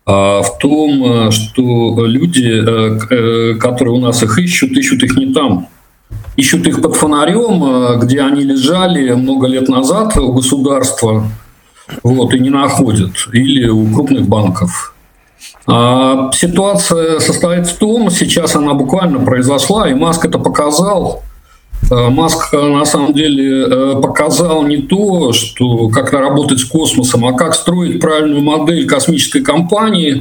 в том, что люди, которые у нас их ищут их не там. Ищут их под фонарем, где они лежали много лет назад у государства, и не находят, или у крупных банков. А ситуация состоит в том, сейчас она буквально произошла, и Маск это показал. Маск на самом деле показал не то, что как работать с космосом, а как строить правильную модель космической компании,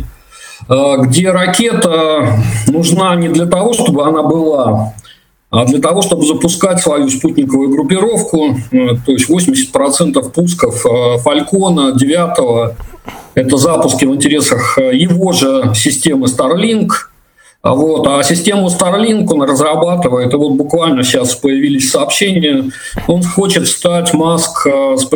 где ракета нужна не для того, чтобы она была, а для того, чтобы запускать свою спутниковую группировку. То есть 80% пусков «Фалькона» 9 – это запуски в интересах его же системы Starlink. А систему Starlink он разрабатывает, и буквально сейчас появились сообщения, он хочет стать, Маск,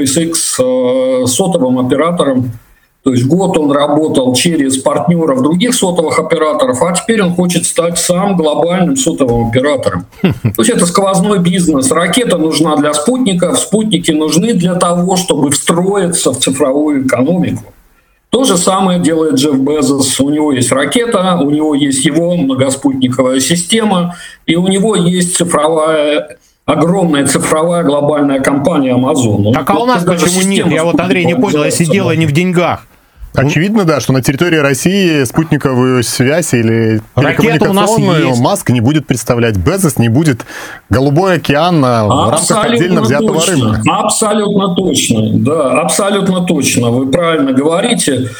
SpaceX сотовым оператором. То есть год он работал через партнеров других сотовых операторов, а теперь он хочет стать сам глобальным сотовым оператором. То есть это сквозной бизнес. Ракета нужна для спутников, спутники нужны для того, чтобы встроиться в цифровую экономику. То же самое делает Джефф Безос. У него есть ракета, у него есть его многоспутниковая система, и у него есть огромная цифровая глобальная компания Amazon. Так, а у нас почему нет? Я Андрей, не понял, если дело не в деньгах. Очевидно, да, что на территории России спутниковую связь или телекоммуникационную Маск не будет представлять, Безос не будет, Голубой океан в рамках отдельно взятого рынка. Абсолютно точно, да, абсолютно точно, вы правильно говорите.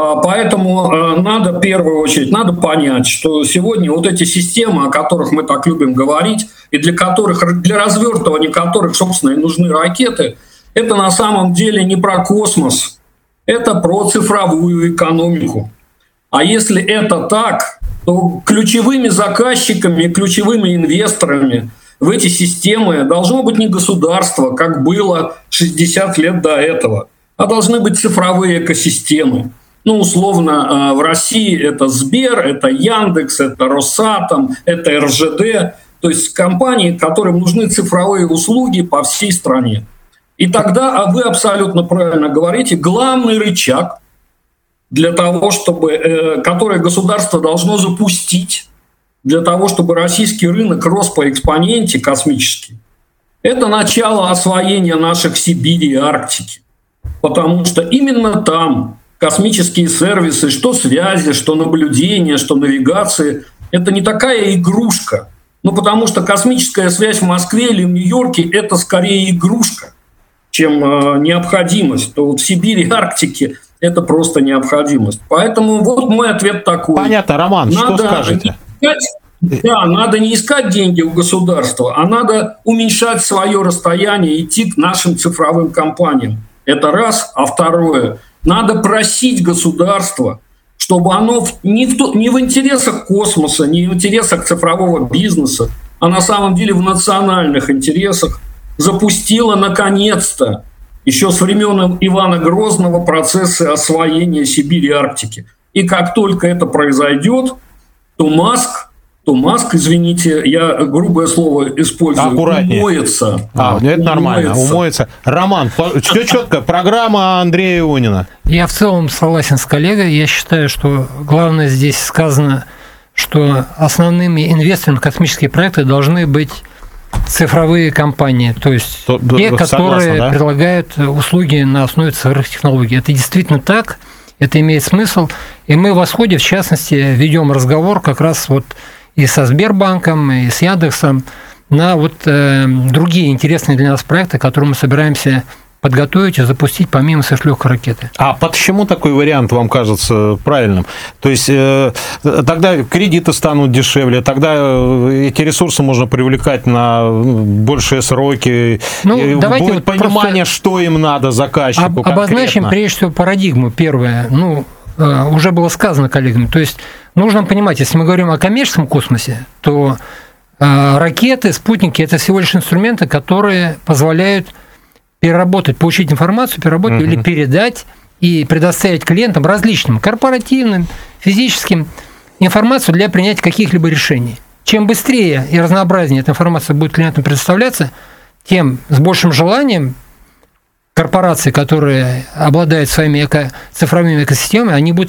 Поэтому надо в первую очередь понять, что сегодня эти системы, о которых мы так любим говорить, и для развертывания которых, собственно, и нужны ракеты, это на самом деле не про космос. Это про цифровую экономику. А если это так, то ключевыми заказчиками, ключевыми инвесторами в эти системы должно быть не государство, как было 60 лет до этого, а должны быть цифровые экосистемы. Условно, в России это Сбер, это Яндекс, это Росатом, это РЖД. То есть компании, которым нужны цифровые услуги по всей стране. И тогда, вы абсолютно правильно говорите, главный рычаг для того, который государство должно запустить, для того, чтобы российский рынок рос по экспоненте космически, это начало освоения наших Сибири и Арктики. Потому что именно там космические сервисы, что связи, что наблюдения, что навигации, это не такая игрушка. Потому что космическая связь в Москве или в Нью-Йорке – это скорее игрушка, чем необходимость, то в Сибири и Арктике это просто необходимость. Поэтому мой ответ такой. Понятно, Роман, что скажете? Надо не искать деньги у государства, а надо уменьшать свое расстояние, идти к нашим цифровым компаниям. Это раз. А второе, надо просить государство, чтобы оно не в интересах космоса, не в интересах цифрового бизнеса, а на самом деле в национальных интересах запустила наконец-то, еще с времен Ивана Грозного, процессы освоения Сибири и Арктики. И как только это произойдет, то Маск, извините, я грубое слово использую, умоется. Это нормально, умоется. Роман, все четко, программа Андрея Ионина. Я в целом согласен с коллегой. Я считаю, что главное здесь сказано, что основными инвесторами в космические проекты должны быть цифровые компании, то есть те, которые предлагают услуги на основе цифровых технологий. Это действительно так, это имеет смысл. И мы в «Восходе», в частности, ведем разговор как раз и со Сбербанком, и с Яндексом на другие интересные для нас проекты, которые мы собираемся подготовить и запустить помимо сверхлегкой ракеты. А почему такой вариант вам кажется правильным? То есть тогда кредиты станут дешевле, тогда эти ресурсы можно привлекать на большие сроки, будет понимание, что им надо заказчику обозначим прежде всего парадигму. Первое, уже было сказано коллегами, то есть нужно понимать, если мы говорим о коммерческом космосе, то ракеты, спутники – это всего лишь инструменты, которые позволяют переработать, получить информацию, переработать или передать и предоставить клиентам различным, корпоративным, физическим, информацию для принятия каких-либо решений. Чем быстрее и разнообразнее эта информация будет клиентам предоставляться, тем с большим желанием корпорации, которые обладают своими цифровыми экосистемами, они будут